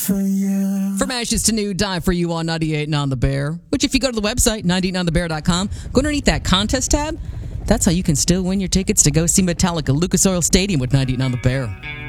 for you. From Ashes to New, Die for You on 98 and on the Bear. Which, if you go to the website, 98onthebear.com, go underneath that contest tab. That's how you can still win your tickets to go see Metallica Lucas Oil Stadium with 98 on the Bear.